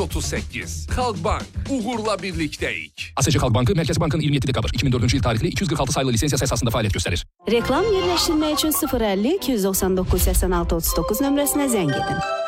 38. Xalq Bank. Uğurla birlikdəyik. ASC Xalq Bankı Mərkəzi Bankın 27 dekabr 2004-cü il tarixli 246 sayılı lisensiyası əsasında fəaliyyət göstərir. Reklam yerləşdirmək üçün 050 299 86 39 nömrəsinə zəng edin.